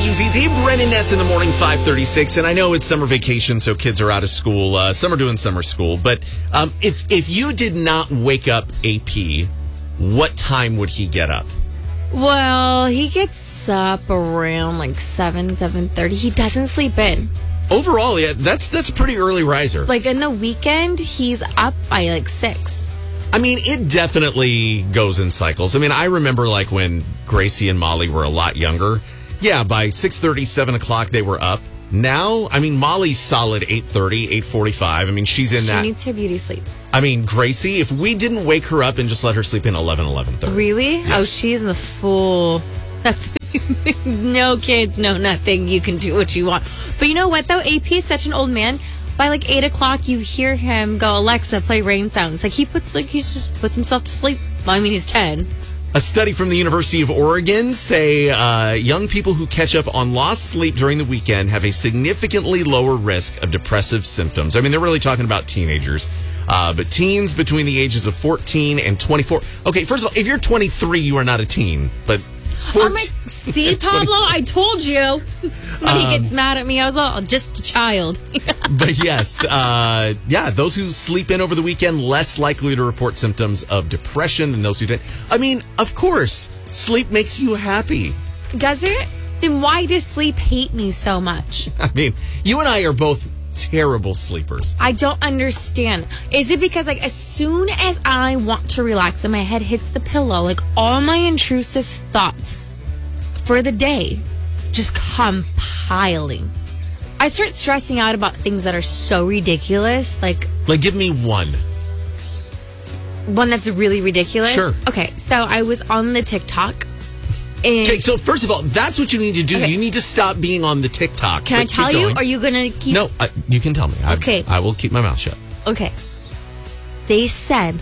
KUZZ, Brennan Ness in the morning, 5:36. And I know it's summer vacation, so kids are out of school. Some are doing summer school. But if you did not wake up AP, what time would he get up? Well, he gets up around like 7:30. He doesn't sleep in. Overall, yeah, that's a pretty early riser. Like in the weekend, he's up by like 6. I mean, it definitely goes in cycles. I mean, I remember like when Gracie and Molly were a lot younger. Yeah, by 6:30, 7 o'clock, they were up. Now, I mean, Molly's solid 8:30, 8:45. I mean, she's in that. She needs her beauty sleep. I mean, Gracie, if we didn't wake her up and just let her sleep in 11:30. Really? Yes. Oh, she's a fool. That's no kids, no nothing. You can do what you want. But you know what, though? AP is such an old man. By like 8 o'clock, you hear him go, Alexa, play rain sounds. Like he just puts himself to sleep. Well, I mean, he's 10. A study from the University of Oregon say young people who catch up on lost sleep during the weekend have a significantly lower risk of depressive symptoms. I mean, they're really talking about teenagers. But teens between the ages of 14 and 24. Okay, first of all, if you're 23, you are not a teen. But 14, see, Pablo, I told you. When he gets mad at me, I was all just a child. But yes, those who sleep in over the weekend, less likely to report symptoms of depression than those who didn't. I mean, of course, sleep makes you happy. Does it? Then why does sleep hate me so much? I mean, you and I are both terrible sleepers. I don't understand. Is it because, like, as soon as I want to relax and my head hits the pillow, like, all my intrusive thoughts for the day just come piling. I start stressing out about things that are so ridiculous. Like, give me one. One that's really ridiculous? Sure. Okay, so I was on the TikTok. Okay, so first of all, that's what you need to do. Okay. You need to stop being on the TikTok. Can I tell you, or are you going to keep... No, you can tell me. Okay. I will keep my mouth shut. Okay. They said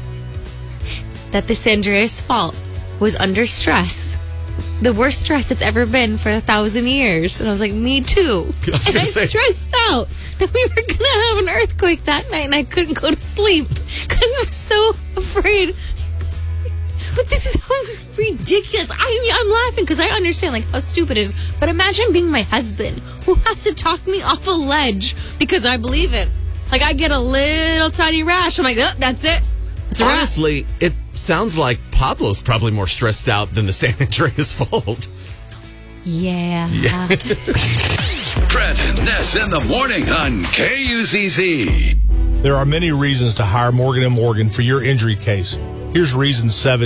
that the Andrea's fault was under stress. The worst stress it's ever been for 1,000 years. And I was like, me too. And I stressed out that we were going to have an earthquake that night and I couldn't go to sleep because I was so afraid. But this is how ridiculous. I'm laughing because I understand like how stupid it is. But imagine being my husband who has to talk me off a ledge because I believe it. Like I get a little tiny rash. I'm like, oh, that's it. Honestly, it sounds like Pablo's probably more stressed out than the San Andreas fault. Yeah. Brett and Ness in the morning on KUZZ. There are many reasons to hire Morgan & Morgan for your injury case. Here's reason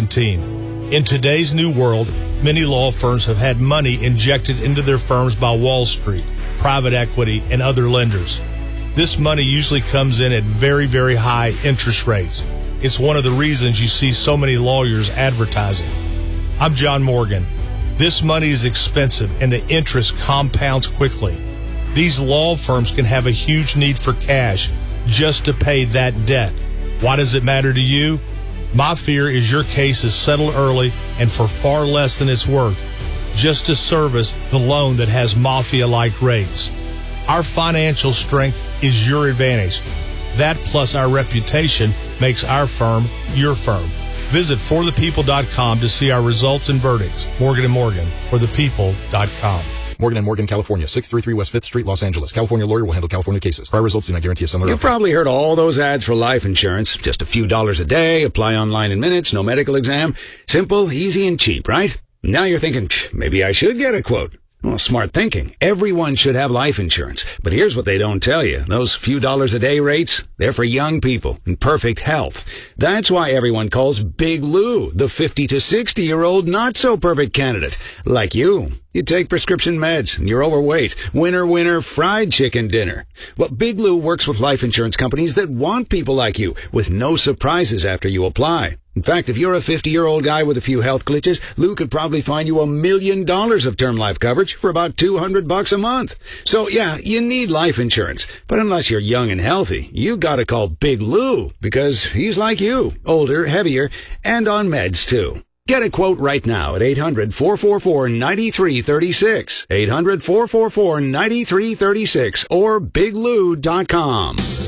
17. In today's new world, many law firms have had money injected into their firms by Wall Street, private equity, and other lenders. This money usually comes in at very, very high interest rates. It's one of the reasons you see so many lawyers advertising. I'm John Morgan. This money is expensive and the interest compounds quickly. These law firms can have a huge need for cash just to pay that debt. Why does it matter to you? My fear is your case is settled early and for far less than it's worth, just to service the loan that has mafia-like rates. Our financial strength is your advantage. That plus our reputation makes our firm your firm. Visit forthepeople.com to see our results and verdicts. Morgan & Morgan, forthepeople.com. Morgan & Morgan, California, 633 West 5th Street, Los Angeles. California lawyer will handle California cases. Prior results do not guarantee a sum of... You've probably heard all those ads for life insurance. Just a few dollars a day, apply online in minutes, no medical exam. Simple, easy, and cheap, right? Now you're thinking, maybe I should get a quote. Well, smart thinking. Everyone should have life insurance. But here's what they don't tell you. Those few dollars a day rates, they're for young people in perfect health. That's why everyone calls Big Lou the 50 to 60-year-old not-so-perfect candidate. Like you. You take prescription meds and you're overweight. Winner, fried chicken dinner. Well, Big Lou works with life insurance companies that want people like you with no surprises after you apply. In fact, if you're a 50-year-old guy with a few health glitches, Lou could probably find you $1 million of term life coverage for about $200 a month. So yeah, you need life insurance. But unless you're young and healthy, you gotta call Big Lou because he's like you, older, heavier, and on meds too. Get a quote right now at 800-444-9336. 800-444-9336 or biglou.com.